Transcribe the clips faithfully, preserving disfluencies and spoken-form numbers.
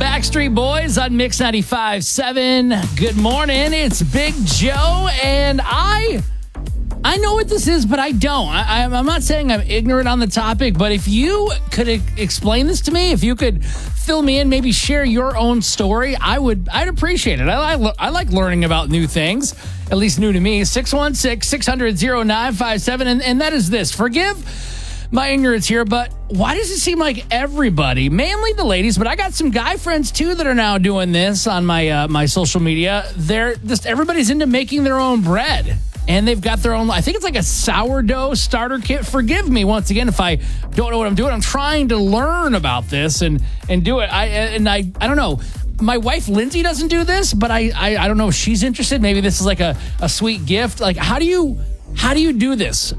Backstreet Boys on Mix ninety-five point seven. Good morning. It's Big Joe, and I I know what this is, but I don't. I, I'm not saying I'm ignorant on the topic, but if you could e- explain this to me, if you could fill me in, maybe share your own story, I would, I'd appreciate it. I, I, I like learning about new things, at least new to me. six one six, six hundred, oh nine five seven, and, and that is this. Forgive my ignorance here, but why does it seem like everybody, mainly the ladies, but I got some guy friends too that are now doing this on my uh, my social media. They're just, everybody's into making their own bread. And they've got their own, I think it's like a sourdough starter kit. Forgive me once again if I don't know what I'm doing. I'm trying to learn about this and and do it. I and I I don't know. My wife Lindsay doesn't do this, but I I, I don't know if she's interested. Maybe this is like a, a sweet gift. Like how do you how do you do this?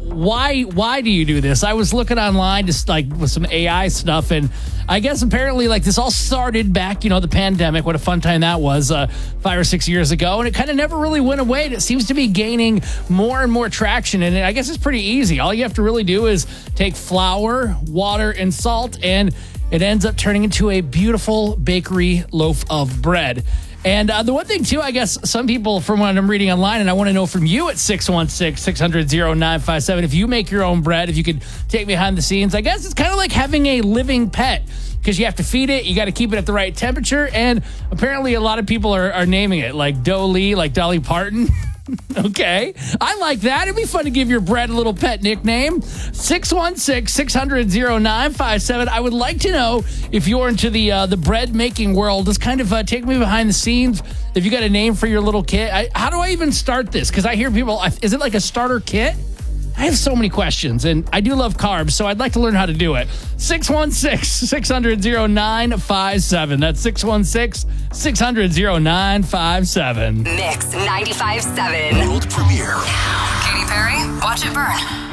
Why why do you do this? I was looking online just like with some A I stuff, and I guess apparently like this all started back, you know, the pandemic. What a fun time that was uh, five or six years ago, and it kind of never really went away. And it seems to be gaining more and more traction, and I guess it's pretty easy. All you have to really do is take flour, water, and salt, and it ends up turning into a beautiful bakery loaf of bread. And uh, the one thing, too, I guess some people, from what I'm reading online, and I want to know from you at six one six, six hundred, oh nine five seven, if you make your own bread, if you could take me behind the scenes, I guess it's kind of like having a living pet because you have to feed it, you got to keep it at the right temperature, and apparently a lot of people are, are naming it, like Dolly, like Dolly Parton. Okay, I like that. It'd be fun to give your bread a little pet nickname. six one six, six hundred, oh nine five seven. I would like to know if you're into the uh, the bread making world. Just kind of uh, take me behind the scenes. If you got a name for your little kit, I, how do I even start this? Because I hear people, is it like a starter kit? I have so many questions, and I do love carbs, so I'd like to learn how to do it. six one six, six hundred, oh nine five seven. That's six one six, six hundred, oh nine five seven. Mix ninety-five point seven. World premiere. Katy Perry, Watch It Burn.